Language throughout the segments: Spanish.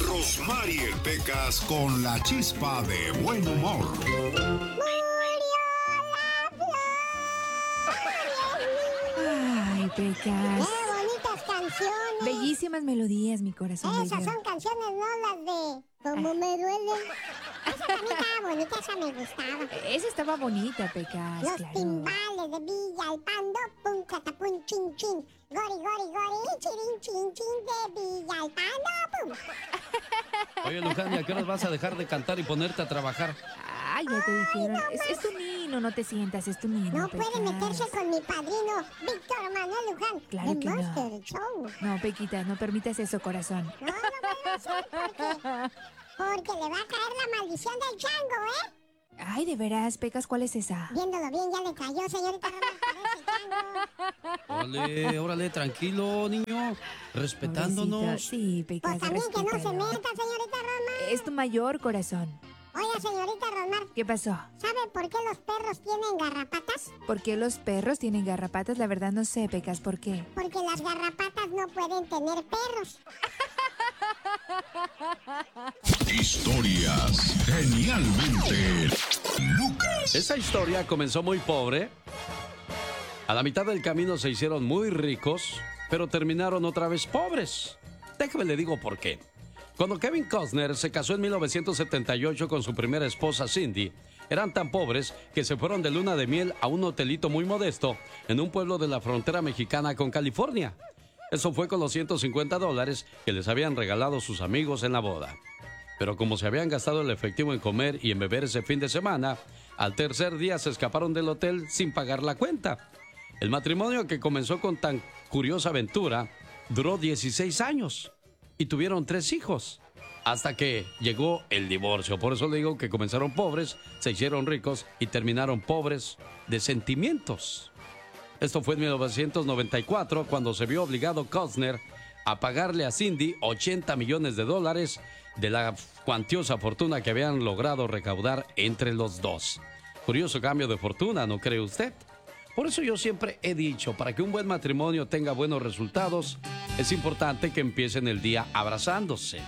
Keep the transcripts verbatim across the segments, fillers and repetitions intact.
Rosmarie Pecas con la chispa de buen humor. Ay, Pecas. ¡Qué bonitas canciones! Bellísimas melodías, mi corazón. Esas bello. son canciones, no las de Como me duele. Esa también estaba bonita, esa me gustaba. Esa estaba bonita, Pecas. Los claro. timbales de Villalpando, pum, catapum, chin, chin. Gori, gori, gori, chirin, chin, chin, de Villalpando, pum. Oye, Luján, ¿y a qué horas vas a dejar de cantar y ponerte a trabajar? Ay, ya te dijeron. Es, es tu nino, no te sientas, es tu nino. No Pecas. puede meterse con mi padrino, Víctor Manuel Luján, Claro de que no. Monster Show. No, Pequita, no permitas eso, corazón. No, no puede hacer porque, porque le va a caer la maldición del chango, ¿eh? Ay, de veras, Pecas, ¿cuál es esa? Viéndolo bien, ya le cayó, señorita Roma, parece chango. Órale, órale, tranquilo, niño. Respetándonos. Pobrecita. Sí, Pecas, Pues también que no se respétalo. meta, señorita Roma. Es tu mayor, corazón. Oiga, señorita Rosmar, ¿Qué pasó? ¿sabe por qué los perros tienen garrapatas? ¿Por qué los perros tienen garrapatas? La verdad no sé, Pecas, ¿por qué? Porque las garrapatas no pueden tener perros. Historias genialmente Lucas. Esa historia comenzó muy pobre. A la mitad del camino se hicieron muy ricos, pero terminaron otra vez pobres. Déjame le digo por qué. Cuando Kevin Costner se casó en mil novecientos setenta y ocho con su primera esposa Cindy, eran tan pobres que se fueron de luna de miel a un hotelito muy modesto en un pueblo de la frontera mexicana con California. Eso fue con los ciento cincuenta dólares que les habían regalado sus amigos en la boda. Pero como se habían gastado el efectivo en comer y en beber ese fin de semana, al tercer día se escaparon del hotel sin pagar la cuenta. El matrimonio, que comenzó con tan curiosa aventura, duró dieciséis años y tuvieron tres hijos. Hasta que llegó el divorcio. Por eso le digo que comenzaron pobres, se hicieron ricos y terminaron pobres de sentimientos. Esto fue en mil novecientos noventa y cuatro, cuando se vio obligado Costner a pagarle a Cindy ochenta millones de dólares de la cuantiosa fortuna que habían logrado recaudar entre los dos. Curioso cambio de fortuna, ¿no cree usted? Por eso yo siempre he dicho, para que un buen matrimonio tenga buenos resultados, es importante que empiecen el día abrazándose.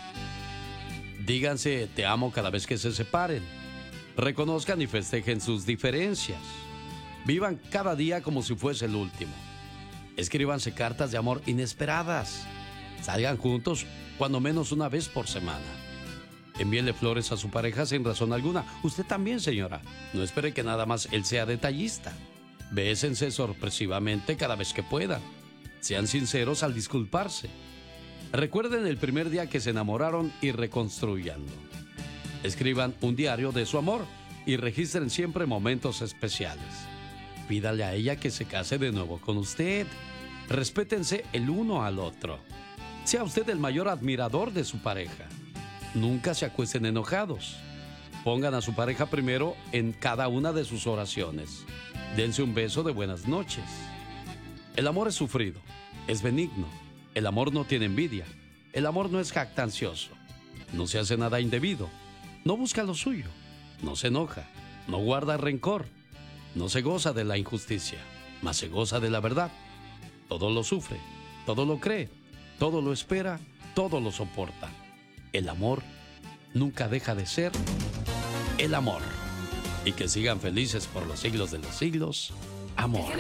Díganse te amo cada vez que se separen. Reconozcan y festejen sus diferencias. Vivan cada día como si fuese el último. Escríbanse cartas de amor inesperadas. Salgan juntos cuando menos una vez por semana. Envíele flores a su pareja sin razón alguna. Usted también, señora. No espere que nada más él sea detallista. Bésense sorpresivamente cada vez que puedan. Sean sinceros al disculparse. Recuerden el primer día que se enamoraron y reconstruyanlo. Escriban un diario de su amor y registren siempre momentos especiales. Pídale a ella que se case de nuevo con usted. Respétense el uno al otro. Sea usted el mayor admirador de su pareja. Nunca se acuesten enojados. Pongan a su pareja primero en cada una de sus oraciones. Dense un beso de buenas noches. El amor es sufrido, es benigno. El amor no tiene envidia. El amor no es jactancioso. No se hace nada indebido. No busca lo suyo. No se enoja. No guarda rencor. No se goza de la injusticia, mas se goza de la verdad. Todo lo sufre, todo lo cree, todo lo espera, todo lo soporta. El amor nunca deja de ser el amor. Y que sigan felices por los siglos de los siglos. Amor.